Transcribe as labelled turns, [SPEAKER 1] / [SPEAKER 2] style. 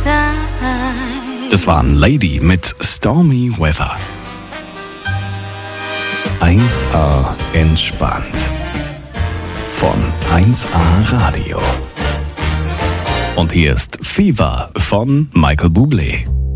[SPEAKER 1] Das waren Lady mit Stormy Weather. 1A entspannt. Von 1A Radio. Und hier ist Fever von Michael Bublé.